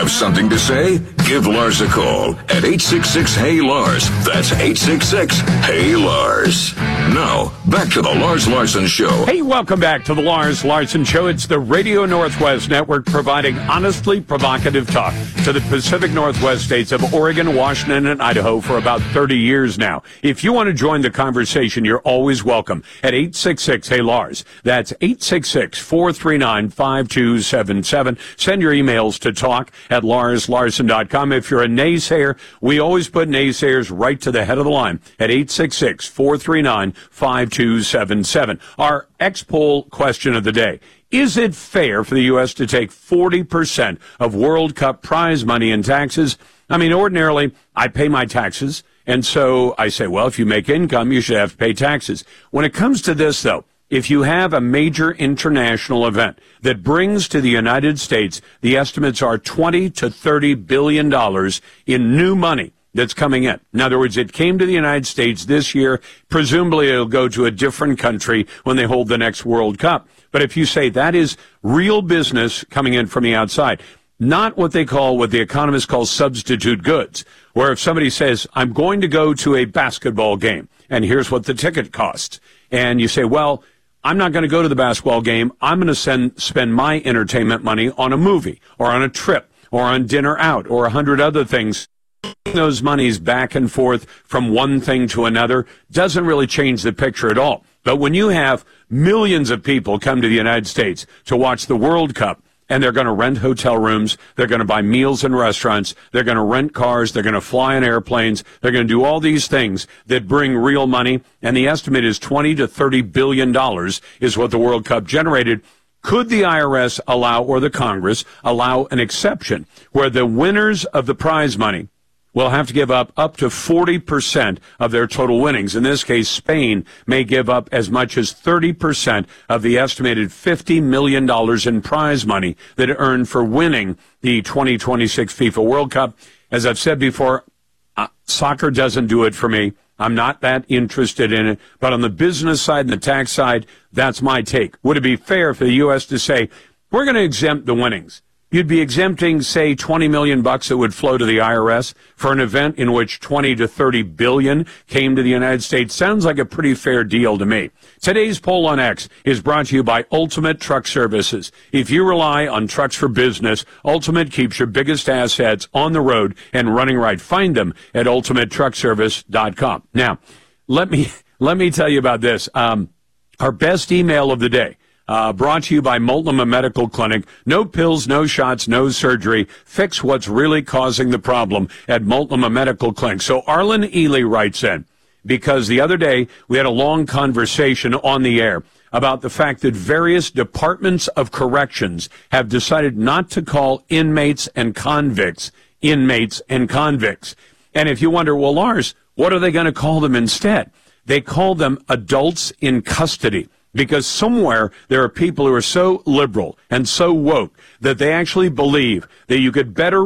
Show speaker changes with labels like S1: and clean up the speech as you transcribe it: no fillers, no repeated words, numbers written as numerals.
S1: Have something to say? Give Lars a call at 866-HEY-LARS. That's 866-HEY-LARS. Now, back to the Lars Larson Show.
S2: Hey, welcome back to the Lars Larson Show. It's the Radio Northwest Network providing honestly provocative talk to the Pacific Northwest states of Oregon, Washington, and Idaho for about 30 years now. If you want to join the conversation, you're always welcome at 866-HEY-LARS. That's 866-439-5277. Send your emails to talk@larslarson.com. If you're a naysayer, we always put naysayers right to the head of the line at 866-439-5277. Our X-Poll question of the day. Is it fair for the U.S. to take 40% of World Cup prize money in taxes? I mean, ordinarily, I pay my taxes, and so I say, well, if you make income, you should have to pay taxes. When it comes to this, though, if you have a major international event that brings to the United States, the estimates are $20 to $30 billion in new money that's coming in. In other words, it came to the United States this year. Presumably, it'll go to a different country when they hold the next World Cup. But if you say that is real business coming in from the outside, not what the economists call substitute goods, where if somebody says, I'm going to go to a basketball game, and here's what the ticket costs, and you say, well, I'm not going to go to the basketball game. I'm going to spend my entertainment money on a movie or on a trip or on dinner out or 100 other things. Those monies back and forth from one thing to another doesn't really change the picture at all. But when you have millions of people come to the United States to watch the World Cup, and they're going to rent hotel rooms, they're going to buy meals in restaurants, they're going to rent cars, they're going to fly in airplanes, they're going to do all these things that bring real money, and the estimate is $20 to $30 billion is what the World Cup generated. Could the IRS allow, or the Congress, allow an exception where the winners of the prize money will have to give up to 40% of their total winnings? In this case, Spain may give up as much as 30% of the estimated $50 million in prize money that it earned for winning the 2026 FIFA World Cup. As I've said before, soccer doesn't do it for me. I'm not that interested in it. But on the business side and the tax side, that's my take. Would it be fair for the U.S. to say, we're going to exempt the winnings? You'd be exempting, say, $20 million that would flow to the IRS for an event in which $20 to $30 billion came to the United States. Sounds like a pretty fair deal to me. Today's poll on X is brought to you by Ultimate Truck Services. If you rely on trucks for business, Ultimate keeps your biggest assets on the road and running right. Find them at ultimatetruckservice.com. Now, let me tell you about this. Our best email of the day. Brought to you by Multnomah Medical Clinic. No pills, no shots, no surgery. Fix what's really causing the problem at Multnomah Medical Clinic. So Arlen Ely writes in, because the other day we had a long conversation on the air about the fact that various departments of corrections have decided not to call inmates and convicts. And if you wonder, well, Lars, what are they going to call them instead? They call them adults in custody. Because somewhere there are people who are so liberal and so woke that they actually believe that you could better